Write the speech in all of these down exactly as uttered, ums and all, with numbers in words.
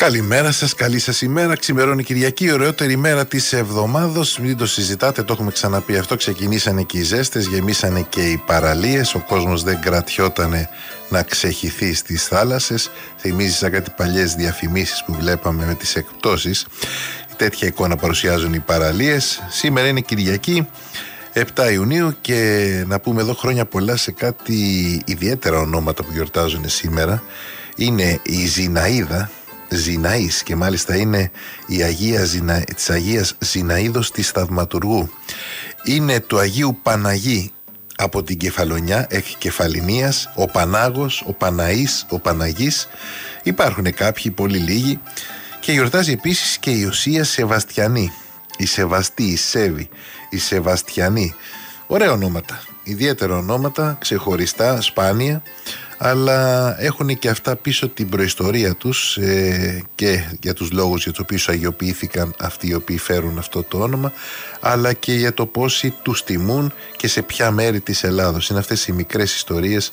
Καλημέρα σας, καλή σας ημέρα. Ξημερώνει Κυριακή, η ωραιότερη μέρα της εβδομάδος. Μην το συζητάτε, το έχουμε ξαναπεί αυτό. Ξεκινήσανε και οι ζέστες, γεμίσανε και οι παραλίες. Ο κόσμος δεν κρατιότανε να ξεχυθεί στις θάλασσες. Θυμίζει σαν κάτι παλιές διαφημίσεις που βλέπαμε με τις εκπτώσεις. Τέτοια εικόνα παρουσιάζουν οι παραλίες. Σήμερα είναι Κυριακή, επτά Ιουνίου, και να πούμε εδώ χρόνια πολλά σε κάτι ιδιαίτερα ονόματα που γιορτάζουν σήμερα. Είναι η Ζηναΐδα, Ζηναής, και μάλιστα είναι η Αγία Ζηνα... της Αγίας Ζηναΐδος της Θαυματουργού. Είναι του Αγίου Παναγί από την Κεφαλονιά, εκ Κεφαλινίας, ο Πανάγος, ο Παναής, ο Παναγής. Υπάρχουν κάποιοι, πολύ λίγοι. Και γιορτάζει επίσης και η Οσία Σεβαστιανή, η Σεβαστή, η Σέβη, η Σεβαστιανή. Ωραία ονόματα, ιδιαίτερα ονόματα, ξεχωριστά, σπάνια, αλλά έχουν και αυτά πίσω την προϊστορία τους, ε, και για τους λόγους για τους οποίους αγιοποιήθηκαν αυτοί οι οποίοι φέρουν αυτό το όνομα, αλλά και για το πόσοι τους τιμούν και σε ποια μέρη της Ελλάδος. Είναι αυτές οι μικρές ιστορίες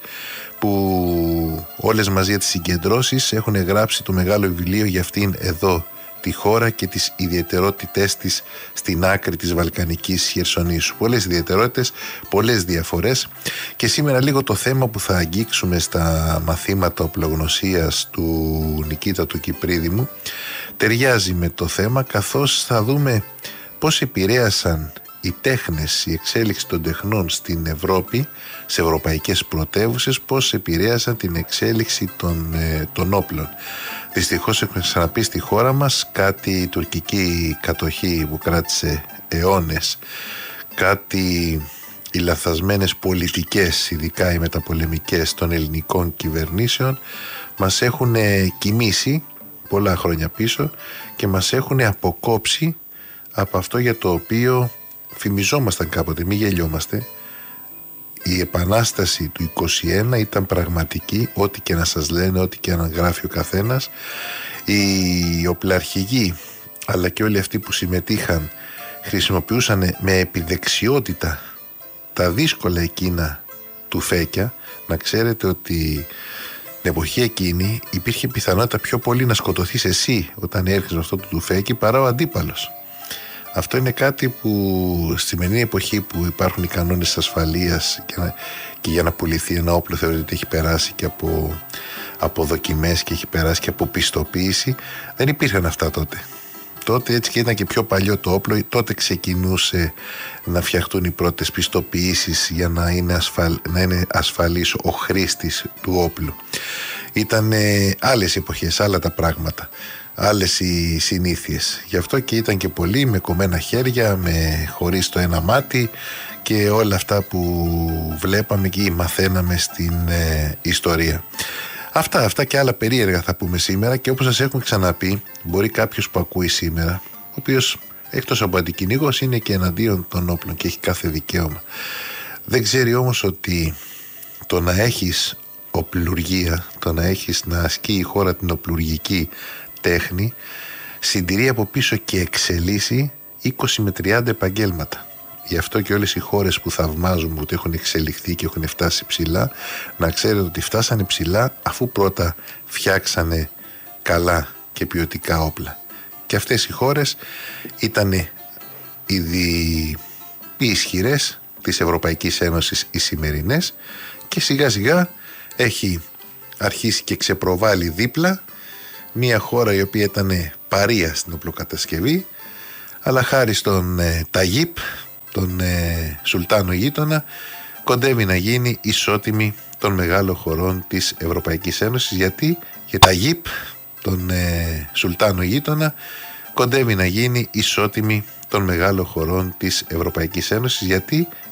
που όλες μαζί για τις συγκεντρώσεις έχουν γράψει το μεγάλο βιβλίο για αυτήν εδώ τη χώρα και τις ιδιαιτερότητές της στην άκρη της Βαλκανικής Χερσονήσου. Πολλές ιδιαιτερότητες, πολλές διαφορές, και σήμερα λίγο το θέμα που θα αγγίξουμε στα μαθήματα οπλογνωσίας του Νικήτα του Κυπρίδημου ταιριάζει με το θέμα, καθώς θα δούμε πώς επηρέασαν οι τέχνες, η εξέλιξη των τεχνών στην Ευρώπη, σε ευρωπαϊκές πρωτεύουσες, πώς επηρέασαν την εξέλιξη των, ε, των όπλων. Δυστυχώς έχουμε ξαναπεί στη χώρα μας κάτι η τουρκική κατοχή που κράτησε αιώνες, κάτι οι λαθασμένες πολιτικές, ειδικά οι μεταπολεμικές των ελληνικών κυβερνήσεων, μας έχουν κοιμήσει πολλά χρόνια πίσω και μας έχουν αποκόψει από αυτό για το οποίο φημιζόμασταν κάποτε, μη γελιόμαστε. Η επανάσταση του είκοσι ένα ήταν πραγματική, ό,τι και να σας λένε, ό,τι και να γράφει ο καθένας. Οι οπλαρχηγοί αλλά και όλοι αυτοί που συμμετείχαν χρησιμοποιούσαν με επιδεξιότητα τα δύσκολα εκείνα τουφέκια. Να ξέρετε ότι την εποχή εκείνη υπήρχε πιθανότητα πιο πολύ να σκοτωθείς εσύ όταν έρχεσαι με αυτό το τουφέκι παρά ο αντίπαλος. Αυτό είναι κάτι που στη σημερινή εποχή που υπάρχουν οι κανόνες ασφαλείας και, να, και για να πουληθεί ένα όπλο θεωρείται ότι έχει περάσει και από, από δοκιμές και έχει περάσει και από πιστοποίηση, δεν υπήρχαν αυτά τότε. Τότε έτσι και ήταν και πιο παλιό το όπλο, τότε ξεκινούσε να φτιαχτούν οι πρώτες πιστοποιήσεις για να είναι, ασφαλ, να είναι ασφαλής ο χρήστης του όπλου. Ήταν άλλες εποχές, άλλα τα πράγματα, άλλες οι συνήθειες. Γι' αυτό και ήταν και πολλοί με κομμένα χέρια, με χωρίς το ένα μάτι και όλα αυτά που βλέπαμε και μαθαίναμε στην ε, ιστορία. Αυτά, αυτά και άλλα περίεργα θα πούμε σήμερα, και όπως σας έχουμε ξαναπεί, μπορεί κάποιος που ακούει σήμερα, ο οποίος εκτός από αντικυνήγος είναι και εναντίον των όπλων και έχει κάθε δικαίωμα. Δεν ξέρει όμως ότι το να έχεις οπλουργία, το να έχεις να ασκεί η χώρα την οπλουργική τέχνη, συντηρεί από πίσω και εξελίσσει είκοσι με τριάντα επαγγέλματα. Γι' αυτό και όλες οι χώρες που θαυμάζουμε ότι έχουν εξελιχθεί και έχουν φτάσει ψηλά, να ξέρετε ότι φτάσανε ψηλά αφού πρώτα φτιάξανε καλά και ποιοτικά όπλα. Και αυτές οι χώρες ήταν οι, δι... οι ισχυρές της Ευρωπαϊκής Ένωσης οι σημερινές, και σιγά σιγά έχει αρχίσει και ξεπροβάλλει δίπλα μια χώρα η οποία ήταν παρεία στην οπλοκατασκευή, αλλά χάρη στον ε, Ταγίπ, τον ε, Σουλτάνο γείτονα, κοντεύει να γίνει ισότιμη των μεγάλων χωρών της Ευρωπαϊκής Ένωσης. Γιατί για Ταγίπ, τον ε, Σουλτάνο γείτονα, κοντεύει να γίνει ισότιμη των μεγάλων χωρών της Ευρωπαϊκής Ένωσης. Γιατί